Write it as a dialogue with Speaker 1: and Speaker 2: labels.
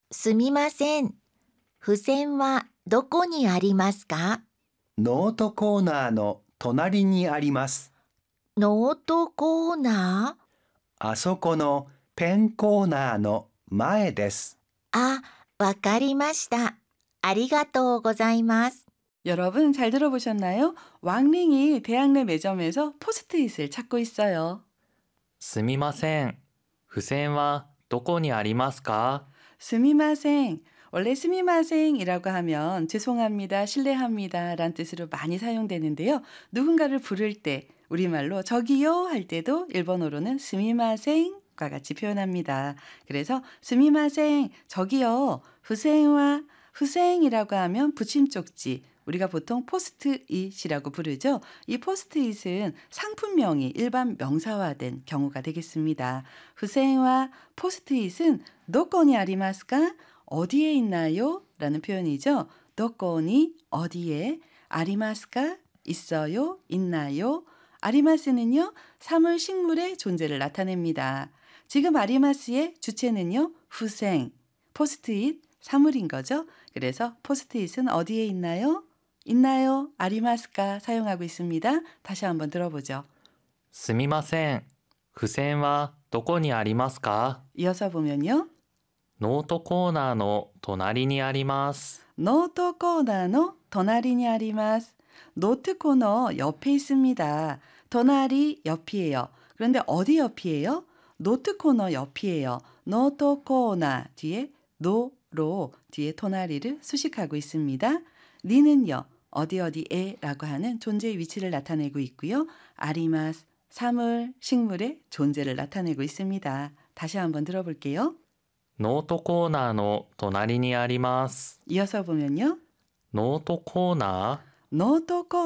Speaker 1: すみません。付箋はどこにありますか？
Speaker 2: ノートコーナーの隣にあります。
Speaker 1: ノートコーナー？
Speaker 2: あそこのペンコーナーの前です。
Speaker 1: あ、わかりました。ありがとうございます。
Speaker 3: 여러분 잘 들어보셨나요? 왕링이 대학 내 매점에서 포스트잇을 찾고 있어요.
Speaker 4: すみません。付箋はどこにありますか？
Speaker 3: 스미마생. 원래 스미마생이라고 하면 죄송합니다, 실례합니다 라는 뜻으로 많이 사용되는데요. 누군가를 부를 때 우리말로 저기요 할 때도 일본어로는 스미마생과 같이 표현합니다. 그래서 스미마생, 저기요, 후생와 후생이라고 하면 붙임 쪽지, 우리가 보통 포스트잇이라고 부르죠. 이 포스트잇은 상품명이 일반 명사화된 경우가 되겠습니다. 후생와 포스트잇은 도코니 아리마스까? 어디에 있나요? 라는 표현이죠. 도코니 어디에, 아리마스까? 있어요, 있나요? 아리마스는요, 사물, 식물의 존재를 나타냅니다. 지금 아리마스의 주체는요, 후생, 포스트잇, 사물인 거죠. 그래서 포스트잇은 어디에 있나요? 있나요? 아리마스까 사용하고 있습니다. 다시 한번 들어보죠.
Speaker 4: すみません。付箋はどこにありますか？
Speaker 3: 이어서 보면요.
Speaker 4: ノートコーナーの隣にあります。
Speaker 3: 노트 코너의 도나리니 아리마스. 노트 코너 옆에 있습니다. 도나리 옆이에요. 그런데 어디 옆이에요? 노트 코너 옆이에요. 노트 코너 뒤에 노로 뒤에 도나리를 수식하고 있습니다. 니는요. 어디 어디에 라고 하는 존재의 위치를 나타내고 있고요. 아리마스, 사물, 식물의 존재를 나타내고 있습니다. 다시 한번 들어볼게요.
Speaker 4: ノートコーナーの隣にあります。
Speaker 3: 이어서 보면요.
Speaker 4: ノートコーナー？
Speaker 3: 노트